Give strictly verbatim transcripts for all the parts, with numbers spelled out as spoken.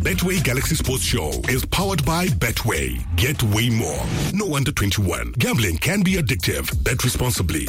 Betway Galaxy Sports Show is powered by Betway. Get way more. No under twenty-one. Gambling can be addictive. Bet responsibly.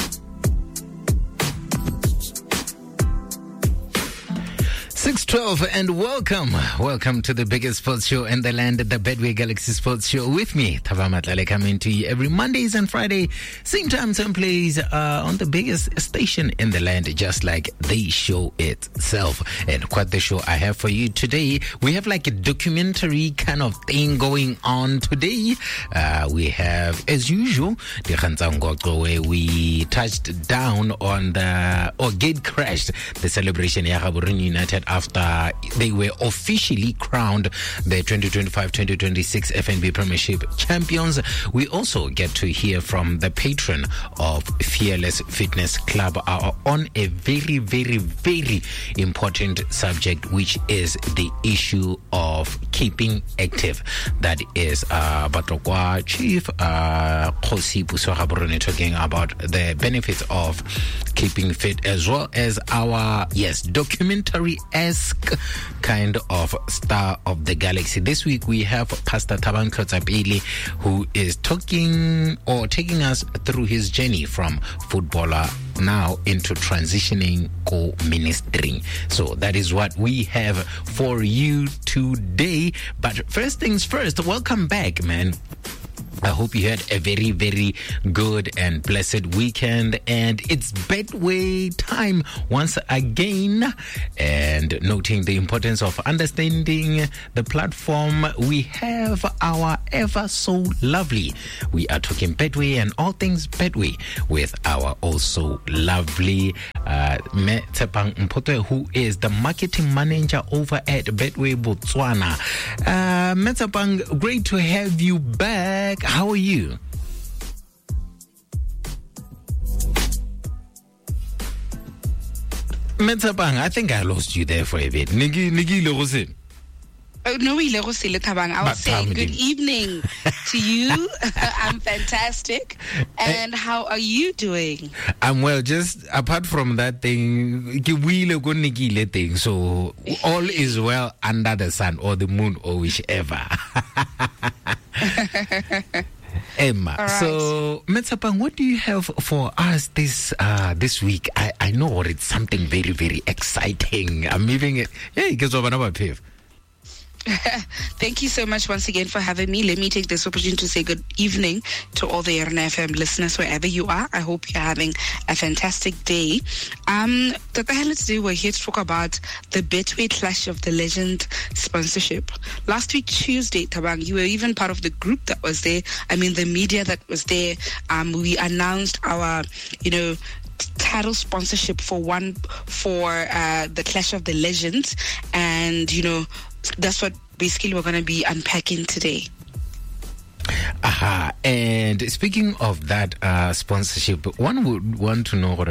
six twelve and welcome. Welcome to the biggest sports show in the land, the Betway Galaxy Sports Show with me, Thaba Matlale, coming to you every Mondays and Friday, same time, same place, uh, on the biggest station in the land, just like the show itself. And quite the show I have for you today. We have like a documentary kind of thing going on today. Uh, we have, as usual, where we touched down on the, or gate crashed the celebration of Gaborone United after they were officially crowned the twenty twenty-five twenty twenty-six F N B Premiership champions. We also get to hear from the patron of Fearless Fitness Club uh, on a very, very, very important subject, which is the issue of keeping active. That is uh, Batokwa Chief uh, Khosi Puso Gaborone talking about the benefits of keeping fit, as well as our, yes, documentary-esque kind of star of the galaxy. This week we have Pastor Thabang Kotsapeli, who is talking or taking us through his journey from footballer now into transitioning co-ministering. So that is what we have for you today. But first things first, welcome back, man. I hope you had a very, very good and blessed weekend. And it's Betway time once again. And noting the importance of understanding the platform, we have our ever so lovely, we are talking Betway and all things Betway with our also lovely uh, Metepang Mpote, who is the marketing manager over at Betway Botswana. Uh, Metepang, great to have you back. How are you? Metepang, I think I lost you there for a bit. Nigi, Nigi, Logosin. Oh, no, I was saying good evening to you. I'm fantastic. And how are you doing? I'm well. Just apart from that thing, thing. So all is well under the sun or the moon or whichever. Emma, right. So Metepang, what do you have for us this uh, this week? I, I know it's something very, very exciting. I'm leaving it. Yeah, it gets over another pave. Thank you so much once again for having me. Let me take this opportunity to say good evening to all the R N F M listeners wherever you are. I hope you're having a fantastic day. Um, today we're here to talk about the Betway Clash of the Legend sponsorship. Last week, Tuesday, Thabang, you were even part of the group that was there. I mean, the media that was there. Um, we announced our, you know, title sponsorship for one for uh, the Clash of the Legends, and you know that's what basically we're going to be unpacking today. Aha, and speaking of that uh, sponsorship, one would want to know what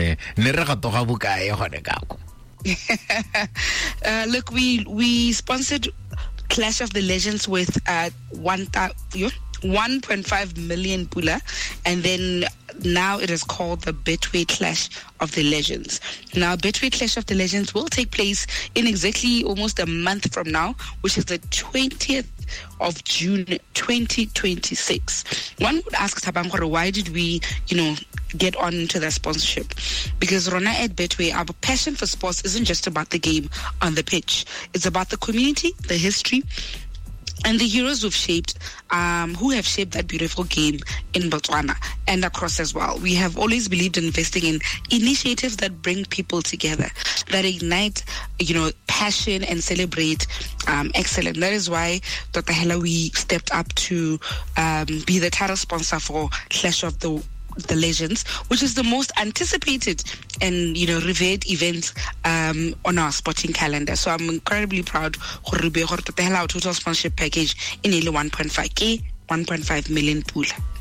uh, look, we we sponsored Clash of the Legends with uh, one thousand. one point five million pula, and then now it is called the Betway Clash of the Legends. Now, Betway Clash of the Legends will take place in exactly almost a month from now, which is the twentieth of June twenty twenty-six. One would ask Thabang, why did we, you know, get on into that sponsorship? Because Rona at Betway, our passion for sports isn't just about the game on the pitch. It's about the community, the history, and the heroes who've shaped, um, who have shaped that beautiful game in Botswana and across as well. We have always believed in investing in initiatives that bring people together, that ignite, you know, passion and celebrate um, excellence. That is why Doctor Hela, we stepped up to um, be the title sponsor for Clash of the the Legends, which is the most anticipated and, you know, revered event um, on our sporting calendar. So I'm incredibly proud to tell our total sponsorship package in nearly one point five K, one point five million pool.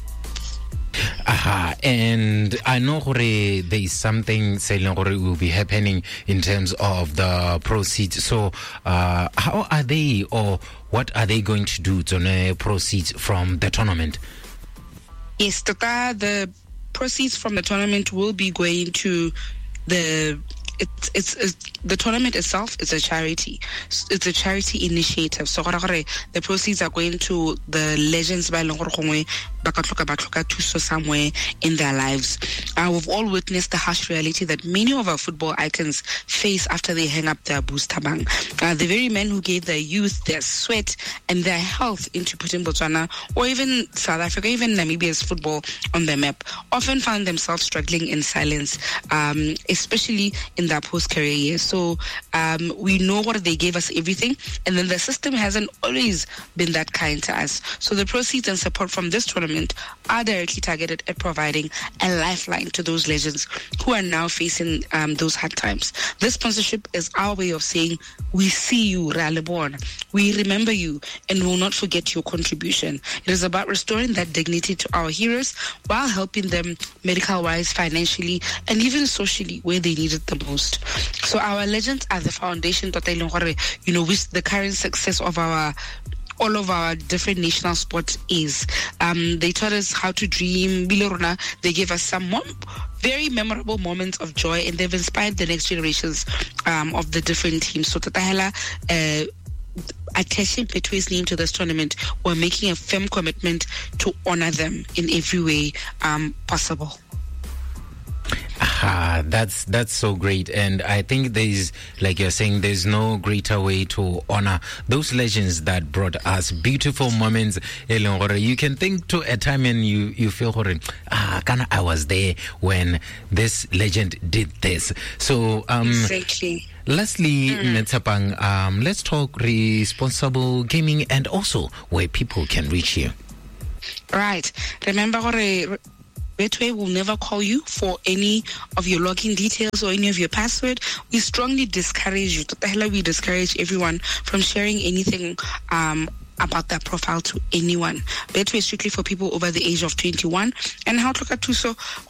Aha, and I know there is something saying will be happening in terms of the proceeds. So uh, how are they, or what are they going to do to the proceeds from the tournament? Yes, Tata, the proceeds from the tournament will be going to the it's, it's it's the tournament itself is a charity. It's a charity initiative. So the proceeds are going to the legends by somewhere in their lives. Uh, we've all witnessed the harsh reality that many of our football icons face after they hang up their boostabang. Uh, the very men who gave their youth, their sweat, and their health into putting Botswana or even South Africa, even Namibia's football on the map, often found themselves struggling in silence, um, especially in their post-career years. So um, we know what they gave us everything, and then the system hasn't always been that kind to us. So the proceeds and support from this tournament are directly targeted at providing a lifeline to those legends who are now facing um, those hard times. This sponsorship is our way of saying, we see you, Raleborn. We remember you and will not forget your contribution. It is about restoring that dignity to our heroes while helping them medical-wise, financially, and even socially where they need it the most. So our legends are the foundation, you know, which the current success of our all of our different national sports is. Um, they taught us how to dream. They gave us some more very memorable moments of joy, and they've inspired the next generations um, of the different teams. So Tatahela, uh, attaching Betway's name to this tournament, we're making a firm commitment to honor them in every way um, possible. Ah, that's that's so great, and I think there's, like you're saying, there's no greater way to honor those legends that brought us beautiful moments. You can think to a time and you you feel, ah, Kana, I was there when this legend did this. So um, exactly. Leslie Netsapang, um, let's talk responsible gaming and also where people can reach you. Right. Remember, Betway will never call you for any of your login details or any of your password. We strongly discourage you. We discourage everyone from sharing anything um, about their profile to anyone. Betway is strictly for people over the age of twenty-one. And how to do so?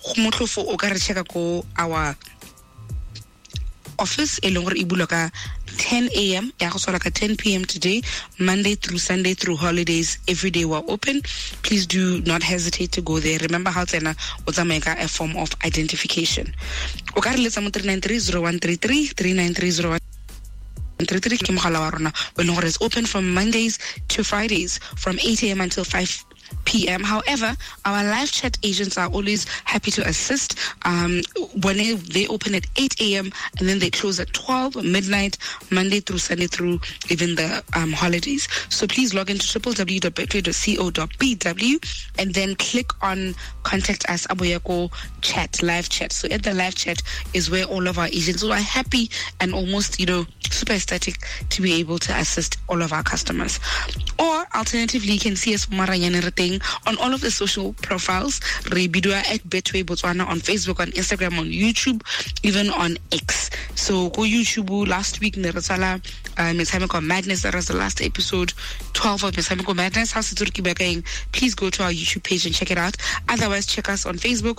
Our office ten a.m. ten p.m. today, Monday through Sunday through holidays. Every day we're open. Please do not hesitate to go there. Remember how to make a form of identification. three nine three zero one three three, three nine three zero one three three. Is open from Mondays to Fridays from eight a.m. until five p.m. However, our live chat agents are always happy to assist um, when they, they open at eight a.m. and then they close at twelve midnight, Monday through Sunday through even the um, holidays. So please log into w w w dot betway dot co dot b w and then click on Contact Us Aboyako Chat, live chat. So at the live chat is where all of our agents who are happy and almost, you know, super ecstatic to be able to assist all of our customers. Or alternatively, you can see us on all of the social profiles. Rebidua at Betway Botswana on Facebook, on Instagram, on YouTube, even on X. So go YouTube. Last week, Nerasala Mesamiko Madness, that was the last episode, twelve of Mesamiko Madness. How's it going? Please go to our YouTube page and check it out. Otherwise, check us on Facebook,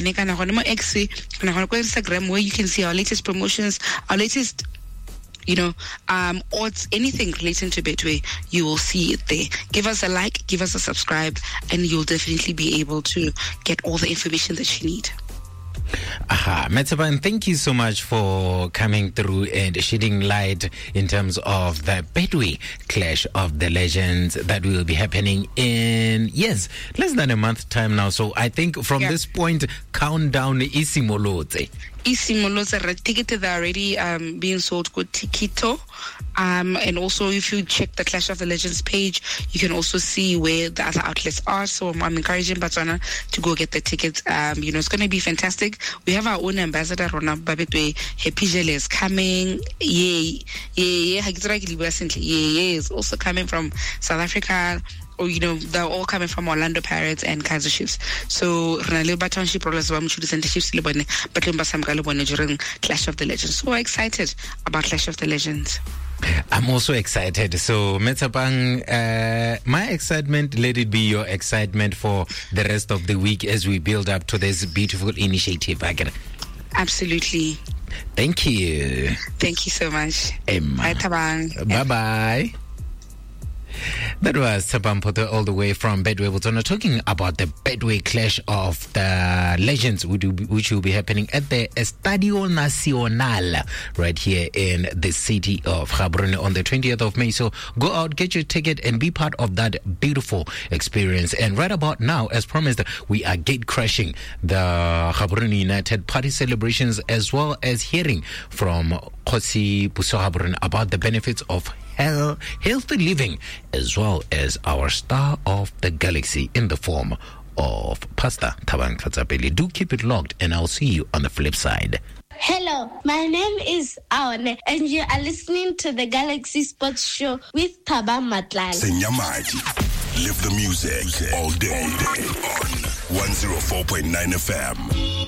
Instagram, where you can see our latest promotions, our latest, you know, um, or it's anything relating to Betway, you will see it there. Give us a like, give us a subscribe, and you'll definitely be able to get all the information that you need. Aha, Metsapan, thank you so much for coming through and shedding light in terms of the Betway Clash of the Legends that will be happening in, yes, less than a month time now. So I think from yeah. this point, countdown is simolote. Isimoloza tickets are already um, being sold with Tikito. Um, and also, if you check the Clash of the Legends page, you can also see where the other outlets are. So I'm, I'm encouraging Botswana to go get the tickets. Um, you know, it's going to be fantastic. We have our own ambassador, Rona Babetwe. Hepijele is coming. Yay. Yay. Yay. Yay. Is also coming from South Africa. Or, you know, they're all coming from Orlando Pirates and Kaizer Chiefs. So, Renaleo Township rollers were mutually sent to Chiefs, but during Clash of the Legends. So, we're excited about Clash of the Legends. I'm also excited. So, Metsapang, uh, my excitement, let it be your excitement for the rest of the week as we build up to this beautiful initiative. Absolutely. Thank you. Thank you so much. Emma. Bye, Tabang. Bye-bye. That was Thabang Poto all the way from Bedway, Botswana, talking about the Bedway Clash of the Legends, which will be happening at the Estadio Nacional right here in the city of Gaborone on the twentieth of May. So go out, get your ticket, and be part of that beautiful experience. And right about now, as promised, we are gate crashing the Gaborone United party celebrations, as well as hearing from Kgosi Puso Gaborone about the benefits of healthy living, as well as our star of the galaxy in the form of Pastor Thabang Tlhatsapeli. Do keep it locked, and I'll see you on the flip side. Hello, my name is Aone, and you are listening to the Galaxy Sports Show with Thabang Matlala. Live the music all day on one oh four point nine F M.